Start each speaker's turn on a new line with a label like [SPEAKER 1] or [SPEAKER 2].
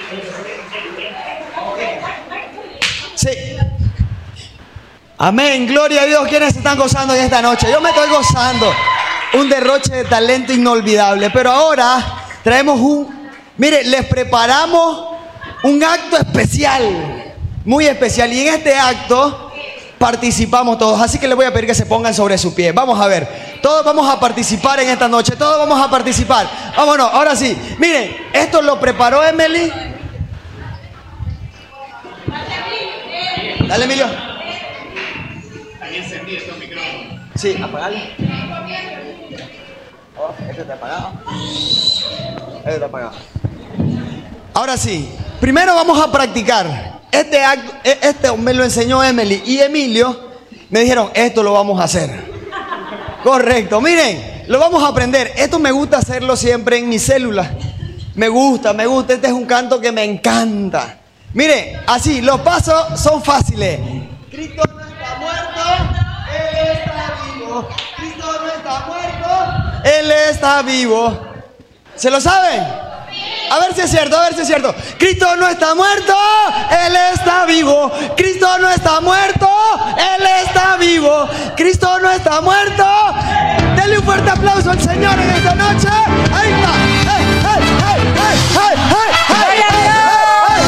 [SPEAKER 1] Sí. Amén, gloria a Dios. ¿Quiénes se están gozando en esta noche? Yo me estoy gozando. Un derroche de talento inolvidable. Pero ahora traemos mire, les preparamos un acto especial. Muy especial. Y en este acto participamos todos. Así que les voy a pedir que se pongan sobre su pie. Vamos a ver. Todos vamos a participar en esta noche. Todos vamos a participar. Vámonos, ahora sí. Miren, esto lo preparó Emily. Dale, Emilio.
[SPEAKER 2] Ahí encendí estos micrófonos.
[SPEAKER 1] Sí, apagalo. Oh, este está apagado. Este está apagado. Ahora sí, primero vamos a practicar. Este acto, me lo enseñó Emily y Emilio. Me dijeron, esto lo vamos a hacer. Correcto, miren, lo vamos a aprender. Esto me gusta hacerlo siempre en mi célula. Me gusta. Este es un canto que me encanta. Miren, así, los pasos son fáciles. Cristo no está muerto, Él está vivo. Cristo no está muerto, Él está vivo. ¿Se lo saben? A ver si es cierto, Cristo no está muerto, Él está vivo. Cristo no está muerto, Él está vivo. Cristo no está muerto. Denle un fuerte aplauso al Señor en esta noche. Ahí está.